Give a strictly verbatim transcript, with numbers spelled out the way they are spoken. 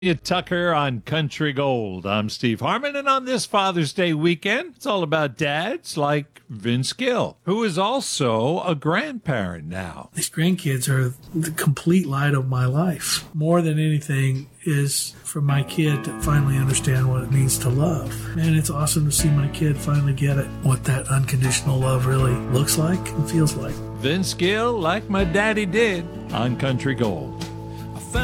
Tucker on Country Gold. I'm Steve Harmon, and on this Father's Day weekend, it's all about dads like Vince Gill, who is also a grandparent now. These grandkids are the complete light of my life. More than anything is for my kid to finally understand what it means to love. And it's awesome to see my kid finally get it, what that unconditional love really looks like and feels like. Vince Gill, like my daddy did, on Country Gold.